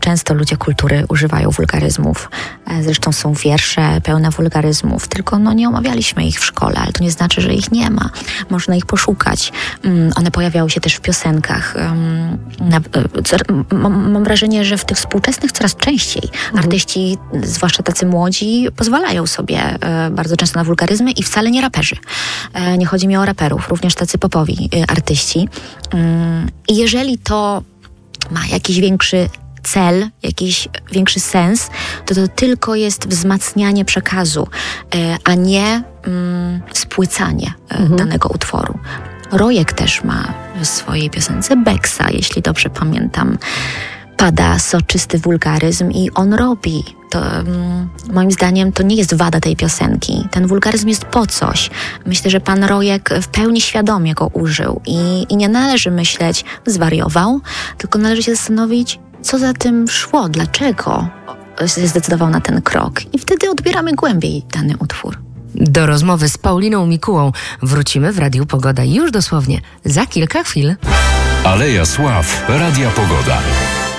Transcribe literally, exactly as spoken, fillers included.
Często ludzie kultury używają wulgaryzmów. Zresztą są wiersze pełne wulgaryzmów, tylko no nie omawialiśmy ich w szkole, ale to nie znaczy, że ich nie ma. Można ich poszukać. One pojawiały się też w piosenkach. Mam wrażenie, że w tych współczesnych coraz częściej mhm. artyści, zwłaszcza tacy młodzi, pozwalają sobie bardzo często na wulgaryzmy i wcale nie raperzy. Nie chodzi mi o raperów, również tacy popowi artyści. I jeżeli to ma jakiś większy cel, jakiś większy sens, to to tylko jest wzmacnianie przekazu, a nie mm, spłycanie mhm. danego utworu. Rojek też ma w swojej piosence Beksa, jeśli dobrze pamiętam. Pada soczysty wulgaryzm i on robi. To, um, moim zdaniem to nie jest wada tej piosenki. Ten wulgaryzm jest po coś. Myślę, że pan Rojek w pełni świadomie go użył i, i nie należy myśleć, zwariował, tylko należy się zastanowić, co za tym szło, dlaczego zdecydował na ten krok. I wtedy odbieramy głębiej dany utwór. Do rozmowy z Pauliną Mikułą wrócimy w Radiu Pogoda już dosłownie za kilka chwil. Aleja Sław, Radia Pogoda.